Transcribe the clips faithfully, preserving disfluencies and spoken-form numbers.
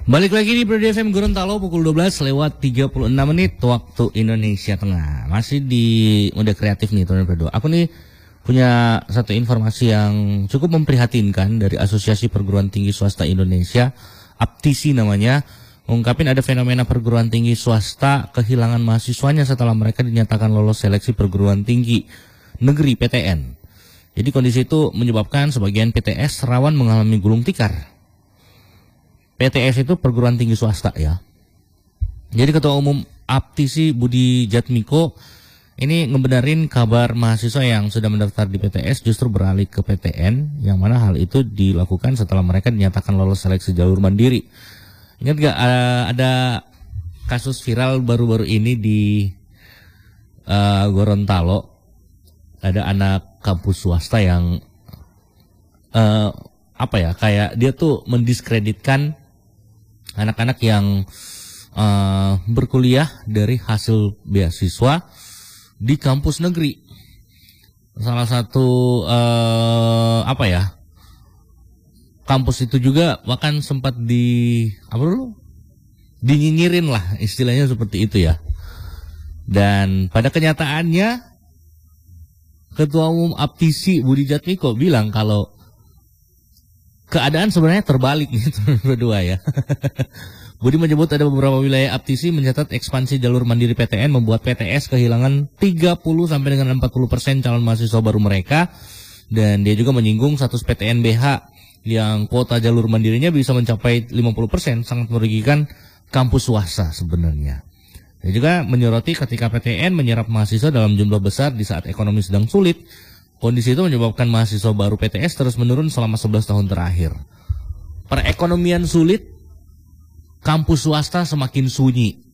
Balik lagi di Brady F M Gorontalo pukul dua belas lewat tiga puluh enam menit waktu Indonesia Tengah. Masih di mode kreatif nih teman-teman berdua. Aku nih punya satu informasi yang cukup memprihatinkan dari Asosiasi Perguruan Tinggi Swasta Indonesia, APTISI namanya, mengungkapin ada fenomena perguruan tinggi swasta kehilangan mahasiswanya setelah mereka dinyatakan lolos seleksi perguruan tinggi negeri P T N. Jadi kondisi itu menyebabkan sebagian P T S rawan mengalami gulung tikar. P T S itu perguruan tinggi swasta ya. Jadi Ketua Umum APTISI Budi Jatmiko ini ngebenerin kabar mahasiswa yang sudah mendaftar di P T S justru beralih ke P T N, yang mana hal itu dilakukan setelah mereka dinyatakan lolos seleksi jalur mandiri. Ingat gak uh, ada kasus viral baru-baru ini di uh, Gorontalo, ada anak kampus swasta yang uh, apa ya, kayak dia tuh mendiskreditkan anak-anak yang uh, berkuliah dari hasil beasiswa di kampus negeri. Salah satu uh, apa ya, kampus itu juga bahkan sempat di apa dulu dinyinyirin lah, istilahnya seperti itu ya. Dan pada kenyataannya Ketua Umum APTISI Budi Jatmiko bilang kalau keadaan sebenarnya terbalik nih berdua ya. Budi menyebut ada beberapa wilayah APTISI mencatat ekspansi jalur mandiri P T N membuat P T S kehilangan tiga puluh sampai dengan empat puluh persen calon mahasiswa baru mereka. Dan dia juga menyinggung status P T N B H yang kuota jalur mandirinya bisa mencapai lima puluh persen, sangat merugikan kampus swasta sebenarnya. Dia juga menyoroti ketika P T N menyerap mahasiswa dalam jumlah besar di saat ekonomi sedang sulit. Kondisi itu menyebabkan mahasiswa baru P T S terus menurun selama sebelas tahun terakhir. Perekonomian sulit, kampus swasta semakin sunyi.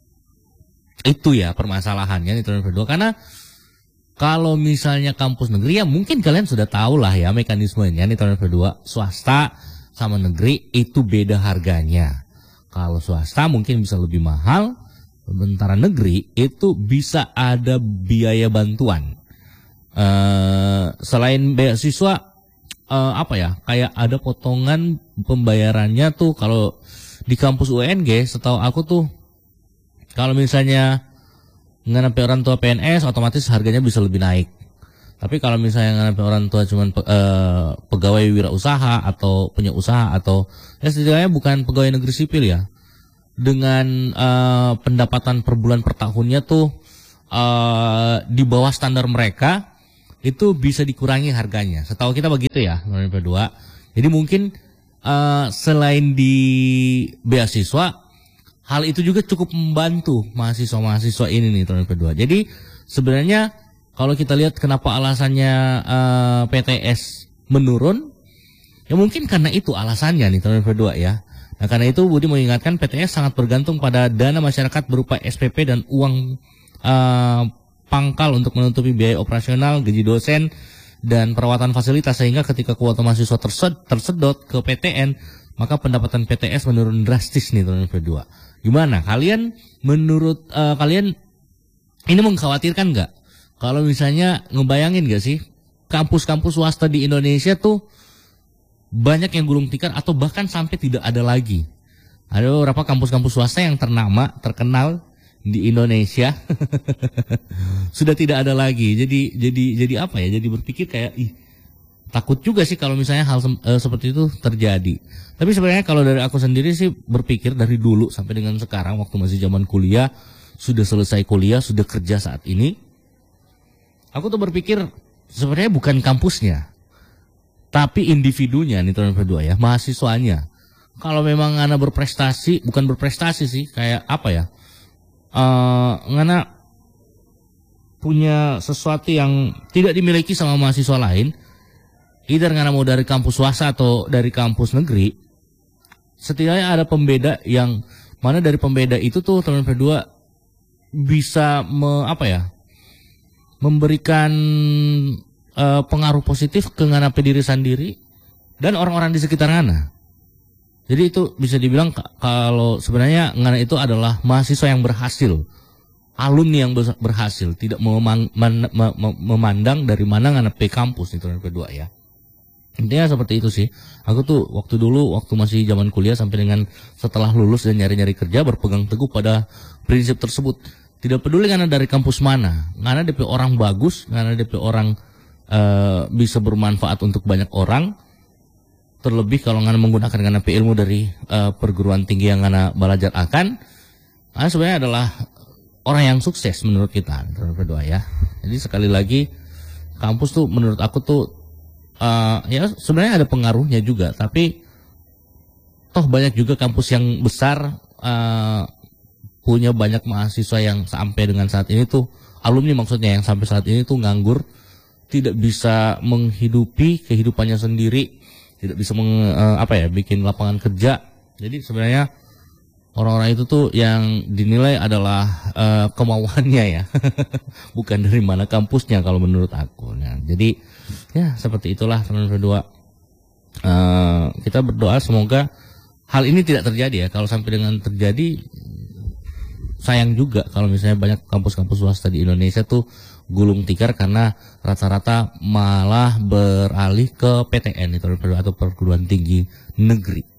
Itu ya permasalahannya nih teman-teman berdua. Karena kalau misalnya kampus negeri ya mungkin kalian sudah tahu lah ya mekanismenya nih teman-teman berdua. Swasta sama negeri itu beda harganya. Kalau swasta mungkin bisa lebih mahal, sementara negeri itu bisa ada biaya bantuan. Uh, selain beasiswa uh, apa ya, kayak ada potongan pembayarannya tuh kalau di kampus U N G. Setahu aku tuh kalau misalnya nganapi orang tua P N S otomatis harganya bisa lebih naik. Tapi kalau misalnya nganapi orang tua cuman pe, uh, pegawai wirausaha atau punya usaha atau ya setidaknya bukan pegawai negeri sipil ya, dengan uh, pendapatan per bulan per tahunnya tuh uh, di bawah standar mereka, itu bisa dikurangi harganya. Setahu kita begitu ya, teman-teman berdua. Jadi mungkin uh, selain di beasiswa, hal itu juga cukup membantu mahasiswa-mahasiswa ini nih, teman-teman berdua. Jadi sebenarnya kalau kita lihat kenapa alasannya uh, P T S menurun, ya mungkin karena itu alasannya nih, teman-teman berdua ya. Nah karena itu Budi mengingatkan P T S sangat bergantung pada dana masyarakat berupa S P P dan uang uh, pangkal untuk menutupi biaya operasional, gaji dosen, dan perawatan fasilitas, sehingga ketika kuota mahasiswa tersed, tersedot ke P T N, maka pendapatan P T S menurun drastis nih teman-teman berdua. Gimana? Kalian menurut uh, kalian ini mengkhawatirkan nggak? Kalau misalnya ngebayangin nggak sih kampus-kampus swasta di Indonesia tuh banyak yang gulung tikar atau bahkan sampai tidak ada lagi. Ada beberapa kampus-kampus swasta yang ternama, terkenal di Indonesia sudah tidak ada lagi. Jadi jadi jadi apa ya? Jadi berpikir kayak ih, takut juga sih kalau misalnya hal uh, seperti itu terjadi. Tapi sebenarnya kalau dari aku sendiri sih berpikir dari dulu sampai dengan sekarang, waktu masih zaman kuliah, sudah selesai kuliah, sudah kerja saat ini, aku tuh berpikir sebenarnya bukan kampusnya, tapi individunya nih teman-teman berdua ya, mahasiswanya. Kalau memang anak berprestasi, bukan berprestasi sih, kayak apa ya? Uh, ngana punya sesuatu yang tidak dimiliki sama mahasiswa lain, either ngana mau dari kampus swasta atau dari kampus negeri, setidaknya ada pembeda yang mana dari pembeda itu tuh teman berdua bisa me, apa ya, memberikan uh, pengaruh positif ke ngana diri sendiri dan orang-orang di sekitar ngana. Jadi itu bisa dibilang kalau sebenarnya ngana itu adalah mahasiswa yang berhasil, alumni yang berhasil, tidak memang, man, memandang dari mana ngana pe kampus itu yang kedua ya. Intinya seperti itu sih. Aku tuh waktu dulu, waktu masih zaman kuliah sampai dengan setelah lulus dan nyari-nyari kerja berpegang teguh pada prinsip tersebut. Tidak peduli karena dari kampus mana, karena D P orang bagus, karena D P orang uh, bisa bermanfaat untuk banyak orang. Terlebih kalau ngana menggunakan karena ilmu dari uh, perguruan tinggi yang ngana belajar akan, ngana sebenarnya adalah orang yang sukses menurut kita, berdua ya. Jadi sekali lagi kampus tuh menurut aku tuh Uh, ya sebenarnya ada pengaruhnya juga, tapi toh banyak juga kampus yang besar uh, punya banyak mahasiswa yang sampai dengan saat ini tuh alumni maksudnya yang sampai saat ini tuh nganggur, tidak bisa menghidupi kehidupannya sendiri, tidak bisa meng, uh, apa ya bikin lapangan kerja. Jadi sebenarnya orang-orang itu tuh yang dinilai adalah uh, kemauannya ya, bukan dari mana kampusnya kalau menurut aku. Nah, jadi ya seperti itulah teman-teman berdua. Uh, kita berdoa semoga hal ini tidak terjadi ya. Kalau sampai dengan terjadi, sayang juga kalau misalnya banyak kampus-kampus swasta di Indonesia tuh gulung tikar karena rata-rata malah beralih ke P T N itu atau perguruan tinggi negeri.